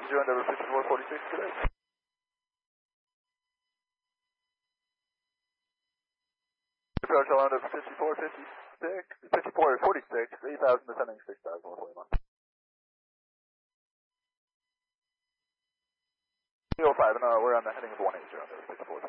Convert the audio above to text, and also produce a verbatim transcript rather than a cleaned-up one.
zero number fifty-four forty-six today. Approach on number fifty-four fifty-six, fifty-four forty-six, eight thousand descending six thousand one forty-one. three oh five, and uh, we're on the heading of one eight zero, number fifty-four